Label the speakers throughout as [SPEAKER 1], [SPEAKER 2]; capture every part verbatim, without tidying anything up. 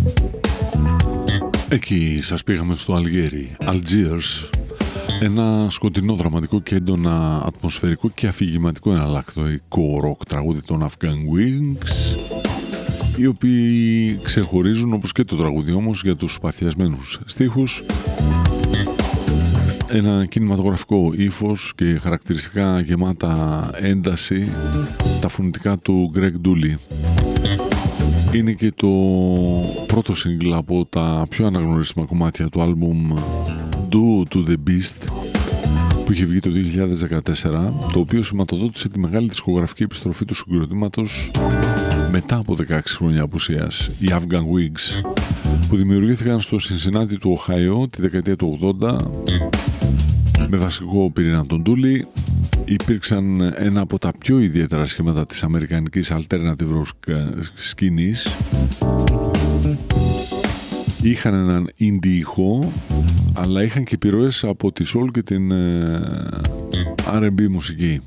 [SPEAKER 1] Εκεί σας πήγαμε στο Αλγέρι, Algiers, ένα σκοτεινό, δραματικό και έντονα ατμοσφαιρικό και αφηγηματικό εναλλακτικό ροκ τραγούδι των Afghan Wigs, οι οποίοι ξεχωρίζουν, όπως και το τραγούδι όμως, για τους παθιασμένους στίχους, ένα κινηματογραφικό ύφος και χαρακτηριστικά γεμάτα ένταση, τα φωνητικά του Greg Dulli. Είναι και το πρώτο single από τα πιο αναγνωρίσιμα κομμάτια του άλμπουμ Do to the Beast που είχε βγει το δύο χιλιάδες δεκατέσσερα, το οποίο σηματοδότησε τη μεγάλη δισκογραφική επιστροφή του συγκροτήματος μετά από δεκαέξι χρόνια απουσίας. Οι Afghan Wigs, που δημιουργήθηκαν στο Cincinnati του Οχάιο τη δεκαετία του ογδόντα με βασικό πυρήνα τον Dulli, υπήρξαν ένα από τα πιο ιδιαίτερα σχήματα της αμερικανικής alternative rock σκηνής. Είχαν έναν indie ήχο, αλλά είχαν και επιρροές από τη soul και την αρ εντ μπι μουσική.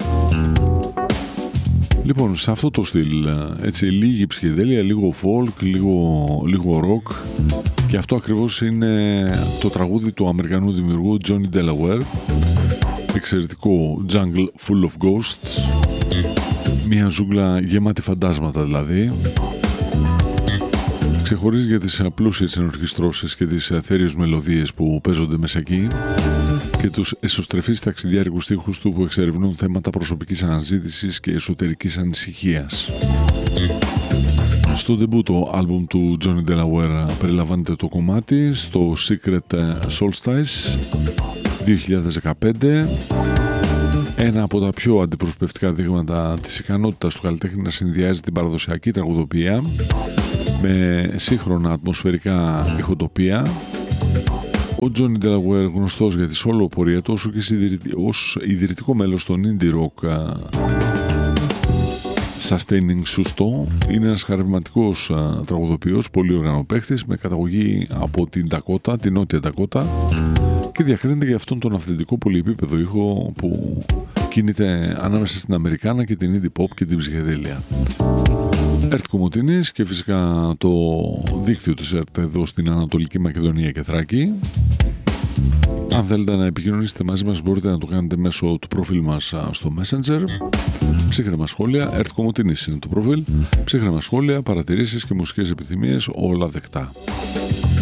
[SPEAKER 1] Λοιπόν, σε αυτό το στυλ, έτσι, λίγη ψυχεδέλεια, λίγο folk, λίγο, λίγο rock, και αυτό ακριβώς είναι το τραγούδι του Αμερικανού δημιουργού Johnny Delaware, εξαιρετικό Jungle Full of Ghosts, μια ζούγκλα γεμάτη φαντάσματα δηλαδή. Ξεχωρίζει για τις πλούσιες ενορχιστρώσεις και τις θέριες μελωδίες που παίζονται μέσα εκεί και τους εσωστρεφείς ταξιδιάρικους στίχους του που εξερευνούν θέματα προσωπικής αναζήτησης και εσωτερικής ανησυχίας. Στο ντεμπούτο άλμπουμ του Johnny Delaware περιλαμβάνεται το κομμάτι στο Secret Solstice δύο χιλιάδες δεκαπέντε, ένα από τα πιο αντιπροσωπευτικά δείγματα της ικανότητας του καλλιτέχνη να συνδυάζει την παραδοσιακή τραγουδοποιία με σύγχρονα ατμοσφαιρικά ηχοτοπία. Ο Johnny Delaware, γνωστός για τη solo πορεία του όσο και ως ιδρυτικό μέλος των indie rock Sustaining Σουστό, είναι ένας χαρευματικός τραγουδοποιός, πολύ οργανοπαίχτης, με καταγωγή από την Ντακότα, την Νότια Ντακότα, και διακρίνεται για αυτόν τον αυθεντικό πολυεπίπεδο ήχο που κινείται ανάμεσα στην Αμερικάνα και την indie pop και την ψυχεδέλεια. ΕΡΤ Κομοτηνής και φυσικά το δίκτυο της ΕΡΤ εδώ στην Ανατολική Μακεδονία και Θράκη. Αν θέλετε να επικοινωνήσετε μαζί μας, μπορείτε να το κάνετε μέσω του προφίλ μας στο Messenger. Ψύχρεμα σχόλια, ΕΡΤ Κομοτηνής είναι το προφίλ. Ψύχρεμα σχόλια, παρατηρήσεις και μουσικές επιθυμίες, όλα δεκτά.